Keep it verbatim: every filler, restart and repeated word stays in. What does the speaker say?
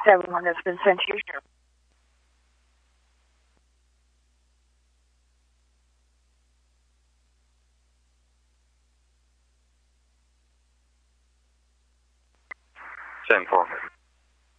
everyone that's been sent to you, sir. ten four.